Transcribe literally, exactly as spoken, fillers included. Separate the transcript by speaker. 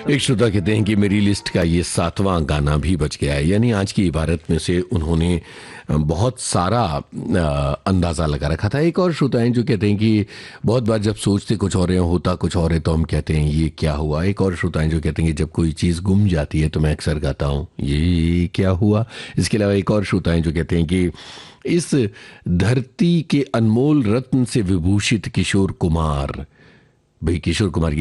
Speaker 1: एक श्रोता कहते हैं कि मेरी लिस्ट का ये सातवां गाना भी बच गया है। यानी आज की इबारत में से उन्होंने बहुत सारा अ, अंदाज़ा लगा रखा था। एक और श्रोता हैं जो कहते हैं कि बहुत बार जब सोचते कुछ और है होता कुछ और है तो हम कहते हैं ये क्या हुआ। एक और श्रोता हैं जो कहते हैं कि जब कोई चीज़ गुम जाती है तो मैं अक्सर गाता हूँ ये क्या हुआ। इसके अलावा एक और श्रोता हैं जो कहते हैं कि इस धरती के अनमोल रत्न से विभूषित किशोर कुमार, भाई किशोर कुमार की